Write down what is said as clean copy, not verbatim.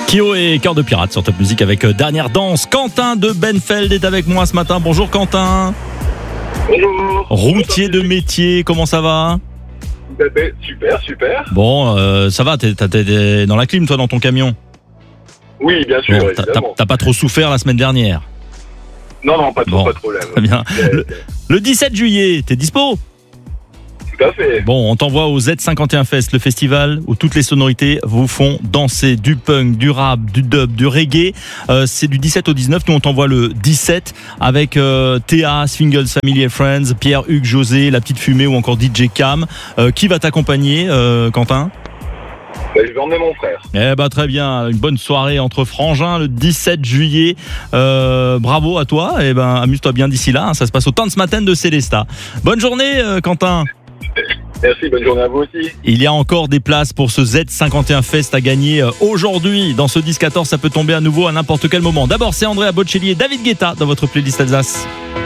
Kyo et Cœur de Pirate sur Top Music avec dernière danse. Quentin de Benfeld est avec moi ce matin. Bonjour Quentin. Bonjour. Routier de métier, comment ça va ? Super. Bon, ça va, t'es dans la clim toi dans ton camion ? Oui, bien sûr, Bon, évidemment. t'as pas trop souffert la semaine dernière ? Non, pas trop, Bon, pas de problème. Très bien. Le 17 juillet, t'es dispo ? Tout à fait. Bon, on t'envoie au Z51 Fest, le festival où toutes les sonorités vous font danser du punk, du rap, du dub, du reggae. C'est du 17 au 19. Nous, on t'envoie le 17 avec Théa, Swingles, Family and Friends, Pierre, Hugues, José, La Petite Fumée ou encore DJ Cam. Qui va t'accompagner, Quentin ? Je vais emmener mon frère. Très bien, une bonne soirée entre frangins le 17 juillet. Bravo à toi. Amuse-toi bien d'ici là. Ça se passe au Tanz Matin de Célesta. Bonne journée, Quentin. Merci, bonne journée à vous aussi. Il y a encore des places pour ce Z51 Fest à gagner aujourd'hui. Dans ce 10-14, ça peut tomber à nouveau à n'importe quel moment. D'abord, c'est Andrea Bocelli et David Guetta dans votre playlist Alsace.